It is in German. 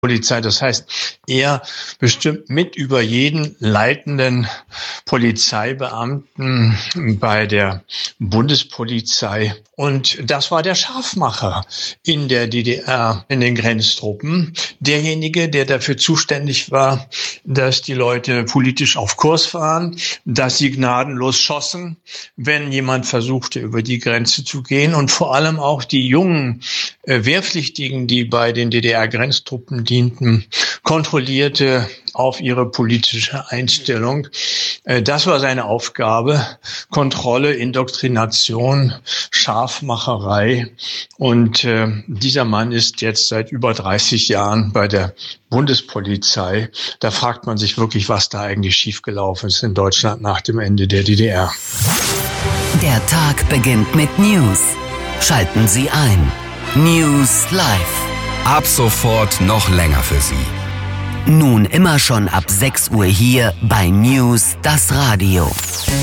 Polizei. Das heißt, er bestimmt mit über jeden leitenden Polizeibeamten bei der Bundespolizei. Und das war der Scharfmacher in der DDR, in den Grenztruppen. Derjenige, der dafür zuständig war, dass die Leute politisch auf Kurs waren, dass sie gnadenlos schossen, wenn jemand versuchte, über die Grenze zu gehen. Und vor allem auch die jungen Wehrpflichtigen, die bei den DDR-Grenztruppen dienten, kontrollierte auf ihre politische Einstellung. Das war seine Aufgabe. Kontrolle, Indoktrination, Scharfmacherei. Und dieser Mann ist jetzt seit über 30 Jahren bei der Bundespolizei. Da fragt man sich wirklich, was da eigentlich schiefgelaufen ist in Deutschland nach dem Ende der DDR. Der Tag beginnt mit News. Schalten Sie ein. News Live. Ab sofort noch länger für Sie. Nun immer schon ab 6 Uhr hier bei News, das Radio.